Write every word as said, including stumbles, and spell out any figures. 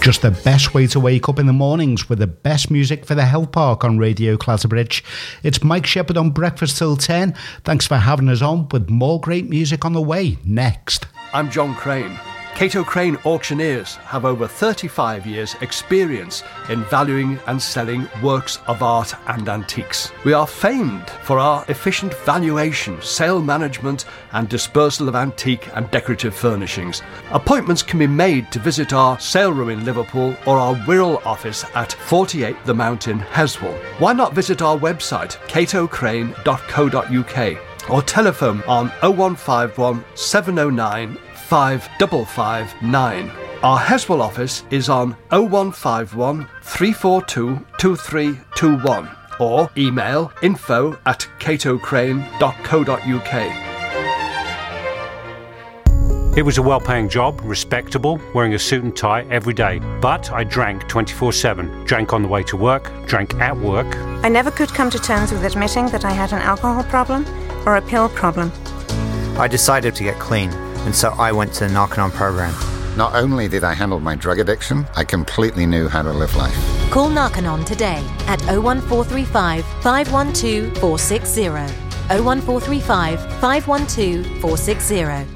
Just the best way to wake up in the mornings with the best music for the Health Park on Radio Clatterbridge. It's Mike Shepherd on Breakfast Till ten. Thanks for having us on, with more great music on the way next. I'm John Crane. Cato Crane Auctioneers have over thirty-five years experience in valuing and selling works of art and antiques. We are famed for our efficient valuation, sale management and dispersal of antique and decorative furnishings. Appointments can be made to visit our sale room in Liverpool or our Wirral office at forty-eight The Mount in Heswall. Why not visit our website cato crane dot co dot uk or telephone on oh one five one, seven oh nine, five five five nine. Our Heswall office is on oh one five one, three four two, two three two one or email info at cato crane dot co dot uk. It was a well-paying job, respectable, wearing a suit and tie every day. But I drank twenty-four seven. Drank on the way to work, drank at work. I never could come to terms with admitting that I had an alcohol problem or a pill problem. I decided to get clean, and so I went to the Narconon program. Not only did I handle my drug addiction, I completely knew how to live life. Call Narconon today at oh one four three five, five one two, four six zero. oh one four three five, five one two, four six zero.